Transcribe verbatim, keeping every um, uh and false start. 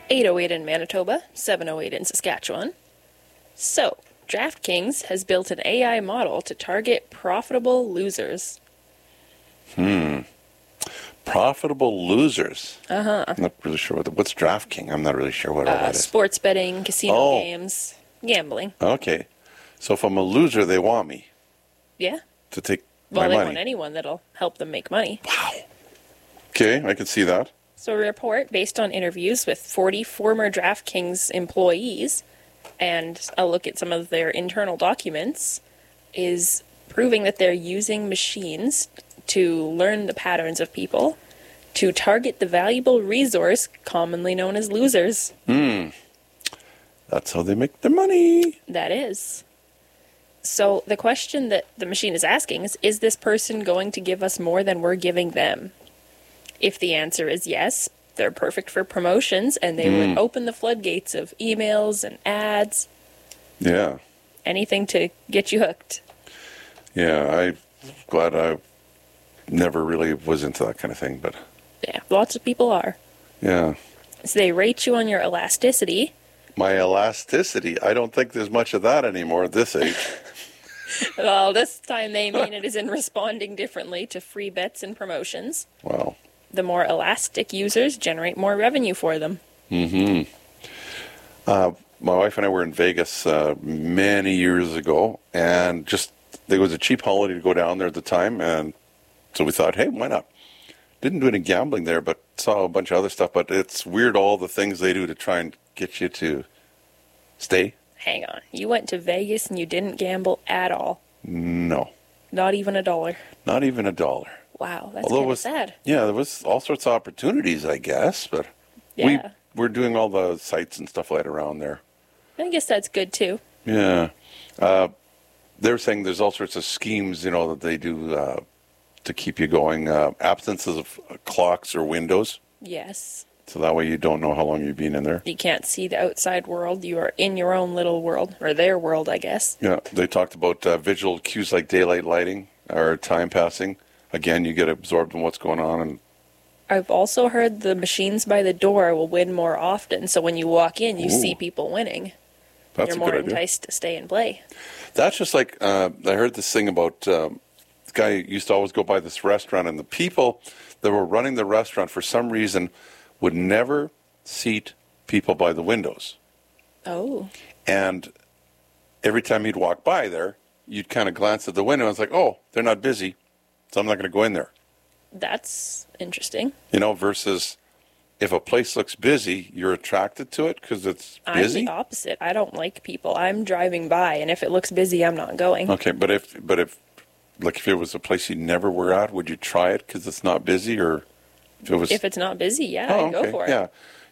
eight oh eight in Manitoba, seven oh eight in Saskatchewan. So, DraftKings has built an A I model to target profitable losers. Hmm. Profitable losers. Uh-huh. I'm not really sure what. What's DraftKings? I'm not really sure what all Uh, that is. sports betting, casino Oh. games, gambling. Okay. So if I'm a loser, they want me Yeah. to take Well, my they money. want anyone that'll help them make money. Wow. Okay, I can see that. So, a report based on interviews with forty former DraftKings employees and a look at some of their internal documents is proving that they're using machines to learn the patterns of people to target the valuable resource commonly known as losers. Hmm. That's how they make their money. That is. So, the question that the machine is asking is, is this person going to give us more than we're giving them? If the answer is yes, they're perfect for promotions, and they Mm. would open the floodgates of emails and ads, Yeah. anything to get you hooked. Yeah, I'm glad I never really was into that kind of thing, but Yeah, lots of people are. yeah. So they rate you on your elasticity. My elasticity, I don't think there's much of that anymore at this age. Well, this time they mean it is in responding differently to free bets and promotions. Wow. The more elastic users generate more revenue for them. Mm-hmm. Uh, my wife and I were in Vegas uh, many years ago, and just there was a cheap holiday to go down there at the time, and so we thought, hey, why not? Didn't do any gambling there, but saw a bunch of other stuff. But it's weird all the things they do to try and get you to stay. Hang on. You went to Vegas and you didn't gamble at all? No, Not even a dollar? not even a dollar. Wow, that's Although it kind of was, sad. yeah, there was all sorts of opportunities, I guess, but Yeah. we we're doing all the sites and stuff like that around there. I guess that's good too. Yeah, uh, they're saying there's all sorts of schemes, you know, that they do uh, to keep you going. Uh, absences of clocks or windows, Yes. so that way you don't know how long you've been in there. You can't see the outside world. You are in your own little world, or their world, I guess. Yeah, they talked about uh, visual cues like daylight lighting or time passing. Again, you get absorbed in what's going on, and I've also heard the machines by the door will win more often, so when you walk in, you Ooh. see people winning. that's You're a more good idea. enticed to stay and play. That's just like, uh, I heard this thing about, um, this guy used to always go by this restaurant, and the people that were running the restaurant, for some reason, would never seat people by the windows. Oh. And every time he'd walk by there, you'd kind of glance at the window, and it's like, oh, they're not busy, so I'm not going to go in there. That's interesting. You know, versus if a place looks busy, you're attracted to it because it's I'm busy. the opposite. I don't like people. I'm driving by, and if it looks busy, I'm not going. Okay, but if, but if, like if it was a place you never were at, would you try it because it's not busy, or if it was? If it's not busy, yeah, oh, I'd go okay, for it. yeah.